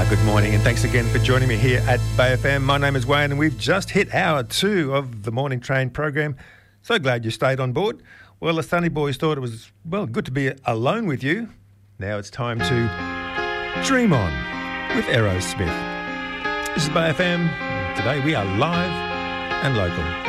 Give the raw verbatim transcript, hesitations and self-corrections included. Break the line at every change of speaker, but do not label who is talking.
Good morning and thanks again for joining me here at Bay F M. My name is Wayne and we've just hit hour two of the Morning Train program. So glad you stayed on board. Well, the Sunny Boys thought it was, well, good to be alone with you. Now it's time to Dream On with Aerosmith. This is Bay F M. Today we are live and local.